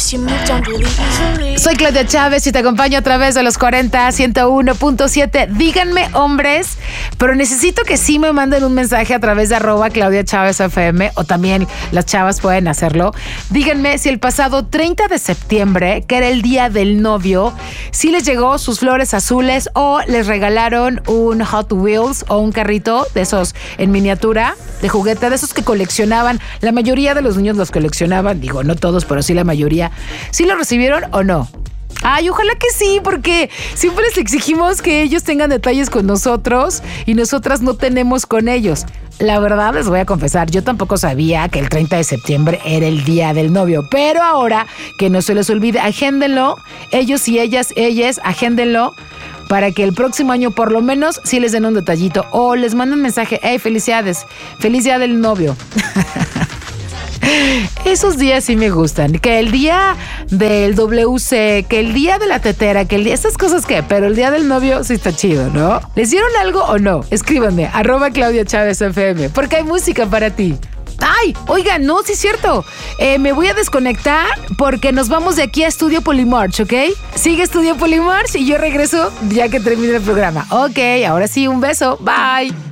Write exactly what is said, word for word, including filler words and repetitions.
Soy Claudia Chávez y te acompaño a través de los cuarenta, ciento uno punto siete. Díganme, hombres, pero necesito que sí me manden un mensaje a través de arroba Claudia Chávez F M, o también las chavas pueden hacerlo. Díganme si el pasado treinta de septiembre, que era el día del novio, sí les llegó sus flores azules o les regalaron un Hot Wheels o un carrito de esos en miniatura, de juguete, de esos que coleccionaban. La mayoría de los niños los coleccionaban, digo, no todos, pero sí la mayoría. ¿Sí lo recibieron o no? Ay, ojalá que sí, porque siempre les exigimos que ellos tengan detalles con nosotros y nosotras no tenemos con ellos. La verdad, les voy a confesar, yo tampoco sabía que el treinta de septiembre era el día del novio, pero ahora que no se les olvide, agéndenlo, ellos y ellas, ellas, agéndenlo, para que el próximo año por lo menos sí les den un detallito o les manden un mensaje. Hey, felicidades, feliz día del novio. Esos días sí me gustan. Que el día del W C, que el día de la tetera, que el día... Estas cosas que... Pero el día del novio sí está chido, ¿no? ¿Les dieron algo o no? Escríbanme, arroba Claudia Chávez F M, porque hay música para ti. ¡Ay! Oigan, no, sí es cierto. Eh, me voy a desconectar porque nos vamos de aquí a Estudio Polymarch, ¿ok? Sigue Estudio Polymarch y yo regreso ya que termine el programa. Ok, ahora sí, un beso. Bye.